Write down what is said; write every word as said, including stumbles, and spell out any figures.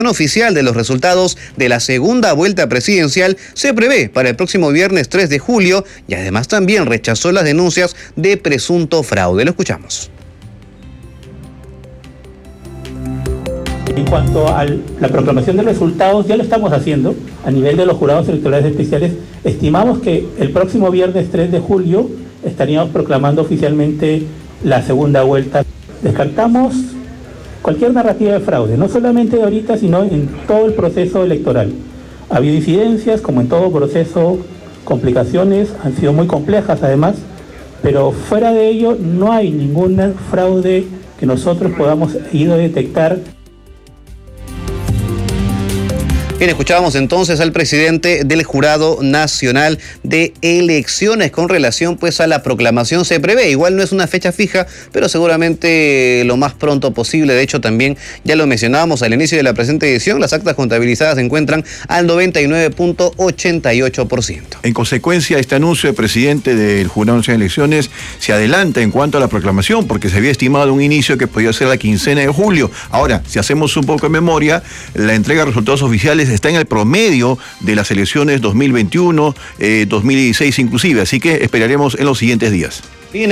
oficial de los resultados de la segunda vuelta presidencial se prevé para el próximo viernes tres de julio y además también rechazó las denuncias de presunto fraude. Lo escuchamos. En cuanto a la proclamación de resultados, ya lo estamos haciendo a nivel de los jurados electorales especiales. Estimamos que el próximo viernes tres de julio estaríamos proclamando oficialmente la segunda vuelta. Descartamos cualquier narrativa de fraude, no solamente de ahorita, sino en todo el proceso electoral. Ha habido incidencias, como en todo proceso, complicaciones, han sido muy complejas además, pero fuera de ello no hay ningún fraude que nosotros podamos ir a detectar. Bien, escuchábamos entonces al presidente del Jurado Nacional de Elecciones con relación pues a la proclamación. Se prevé, igual no es una fecha fija, pero seguramente lo más pronto posible. De hecho, también ya lo mencionábamos al inicio de la presente edición, las actas contabilizadas se encuentran al noventa y nueve punto ochenta y ocho por ciento. En consecuencia, este anuncio del presidente del Jurado Nacional de Elecciones se adelanta en cuanto a la proclamación, porque se había estimado un inicio que podía ser la quincena de julio. Ahora, si hacemos un poco de memoria, la entrega de resultados oficiales está en el promedio de las elecciones dos mil veintiuno, eh, dos mil dieciséis inclusive, así que esperaremos en los siguientes días.